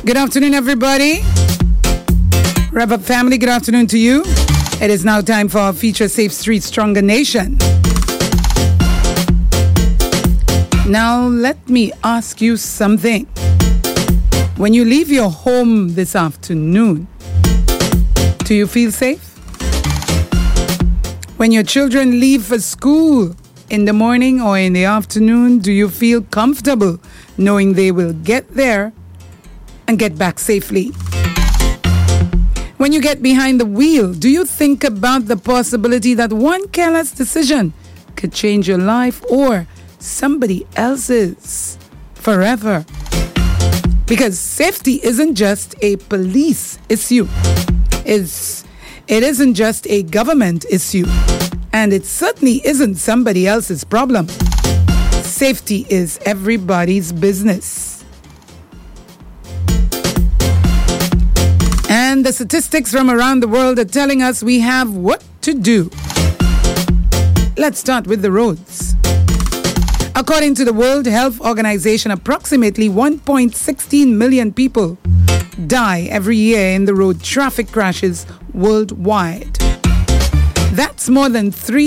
Good afternoon, everybody. Rev Up family, good afternoon to you. It is now time for our feature, Safe Streets, Stronger Nation. Now, let me ask you something. When you leave your home this afternoon, do you feel safe? When your children leave for school in the morning or in the afternoon, do you feel comfortable knowing they will get there and get back safely? When you get behind the wheel, do you think about the possibility that one careless decision could change your life or somebody else's forever? Because safety isn't just a police issue. It isn't just a government issue. And it certainly isn't somebody else's problem. Safety is everybody's business. And the statistics from around the world are telling us we have what to do. Let's start with the roads. According to the World Health Organization, approximately 1.16 million people die every year in the road traffic crashes worldwide. That's more than 3